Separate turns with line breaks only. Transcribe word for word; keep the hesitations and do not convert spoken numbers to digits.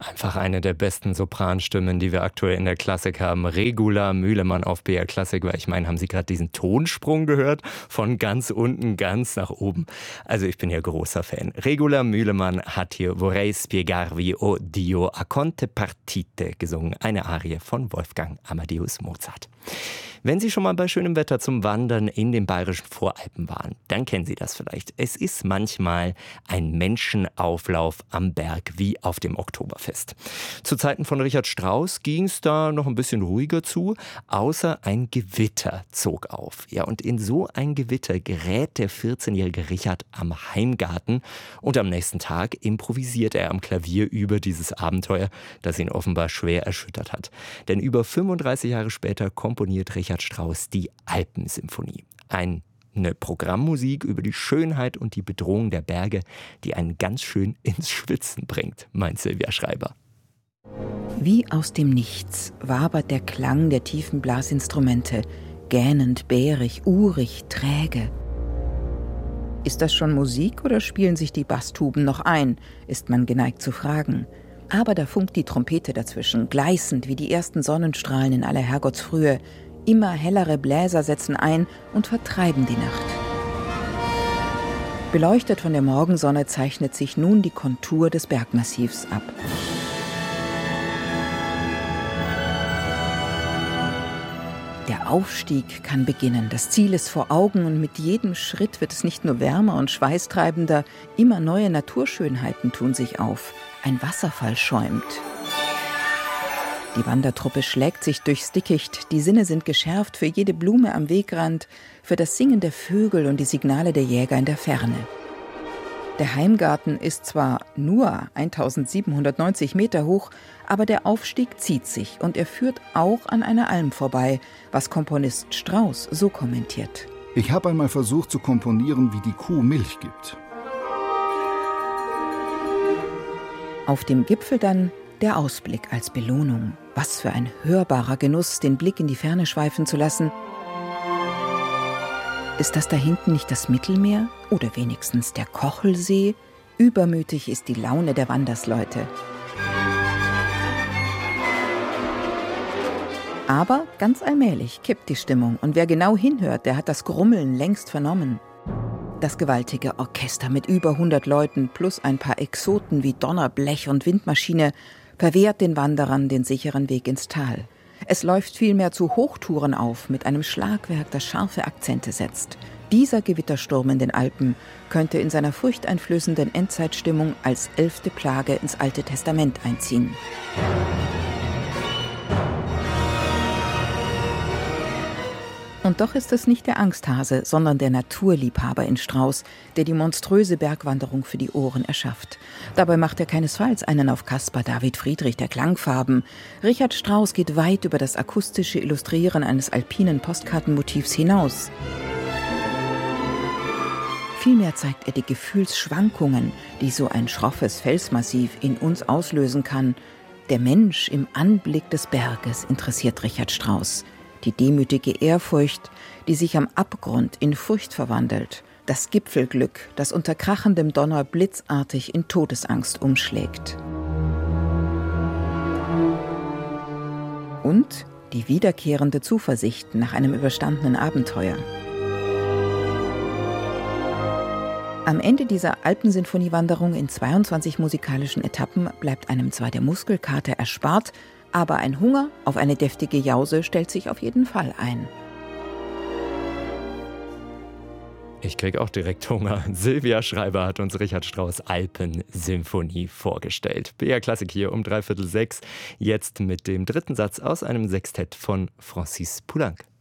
Einfach eine der besten Sopranstimmen, die wir aktuell in der Klassik haben. Regula Mühlemann auf B R Klassik, weil ich meine, haben Sie gerade diesen Tonsprung gehört? Von ganz unten ganz nach oben. Also ich bin ja großer Fan. Regula Mühlemann hat hier Vorrei spiegarvi o Dio a conte partite gesungen. Eine Arie von Wolfgang Amadeus Mozart. Wenn Sie schon mal bei schönem Wetter zum Wandern in den bayerischen Voralpen waren, dann kennen Sie das vielleicht. Es ist manchmal ein Menschenauflauf am Berg wie auf dem Oktoberfest. Zu Zeiten von Richard Strauss ging es da noch ein bisschen ruhiger zu, außer ein Gewitter zog auf. Ja, und in so ein Gewitter gerät der vierzehnjährige Richard am Heimgarten und am nächsten Tag improvisiert er am Klavier über dieses Abenteuer, das ihn offenbar schwer erschüttert hat. Denn über fünfunddreißig Jahre später komponiert Richard Strauss die Alpensymphonie. Eine Programmmusik über die Schönheit und die Bedrohung der Berge, die einen ganz schön ins Schwitzen bringt, meint Silvia Schreiber.
Wie aus dem Nichts wabert der Klang der tiefen Blasinstrumente, gähnend, bärig, urig, träge. Ist das schon Musik oder spielen sich die Basstuben noch ein, ist man geneigt zu fragen. Aber da funkt die Trompete dazwischen, gleißend wie die ersten Sonnenstrahlen in aller Herrgottsfrühe. Immer hellere Bläser setzen ein und vertreiben die Nacht. Beleuchtet von der Morgensonne zeichnet sich nun die Kontur des Bergmassivs ab. Der Aufstieg kann beginnen, das Ziel ist vor Augen und mit jedem Schritt wird es nicht nur wärmer und schweißtreibender, immer neue Naturschönheiten tun sich auf. Ein Wasserfall schäumt. Die Wandertruppe schlägt sich durchs Dickicht, die Sinne sind geschärft für jede Blume am Wegrand, für das Singen der Vögel und die Signale der Jäger in der Ferne. Der Heimgarten ist zwar nur eintausendsiebenhundertneunzig Meter hoch, aber der Aufstieg zieht sich und er führt auch an einer Alm vorbei, was Komponist Strauss so kommentiert.
Ich habe einmal versucht zu komponieren, wie die Kuh Milch gibt.
Auf dem Gipfel dann der Ausblick als Belohnung. Was für ein hörbarer Genuss, den Blick in die Ferne schweifen zu lassen. Ist das da hinten nicht das Mittelmeer oder wenigstens der Kochelsee? Übermütig ist die Laune der Wandersleute. Aber ganz allmählich kippt die Stimmung und wer genau hinhört, der hat das Grummeln längst vernommen. Das gewaltige Orchester mit über hundert Leuten plus ein paar Exoten wie Donner, Blech und Windmaschine verwehrt den Wanderern den sicheren Weg ins Tal. Es läuft vielmehr zu Hochtouren auf, mit einem Schlagwerk, das scharfe Akzente setzt. Dieser Gewittersturm in den Alpen könnte in seiner furchteinflößenden Endzeitstimmung als elfte Plage ins Alte Testament einziehen. Und doch ist es nicht der Angsthase, sondern der Naturliebhaber in Strauss, der die monströse Bergwanderung für die Ohren erschafft. Dabei macht er keinesfalls einen auf Caspar David Friedrich der Klangfarben. Richard Strauss geht weit über das akustische Illustrieren eines alpinen Postkartenmotivs hinaus. Vielmehr zeigt er die Gefühlsschwankungen, die so ein schroffes Felsmassiv in uns auslösen kann. Der Mensch im Anblick des Berges interessiert Richard Strauss. Die demütige Ehrfurcht, die sich am Abgrund in Furcht verwandelt. Das Gipfelglück, das unter krachendem Donner blitzartig in Todesangst umschlägt. Und die wiederkehrende Zuversicht nach einem überstandenen Abenteuer. Am Ende dieser Alpensinfoniewanderung in zweiundzwanzig musikalischen Etappen bleibt einem zwar der Muskelkater erspart, aber ein Hunger auf eine deftige Jause stellt sich auf jeden Fall ein.
Ich krieg auch direkt Hunger. Silvia Schreiber hat uns Richard Strauss Alpensymphonie vorgestellt. B R Klassik hier um dreiviertel sechs. Jetzt mit dem dritten Satz aus einem Sextett von Francis Poulenc.